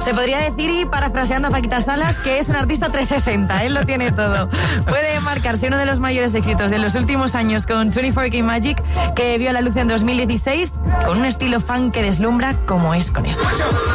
Se podría decir, y parafraseando a Paquita Salas, que es un artista 360, él lo tiene todo. Puede marcarse uno de los mayores éxitos de los últimos años con 24K Magic, que vio la luz en 2016, con un estilo funk que deslumbra como es con esto.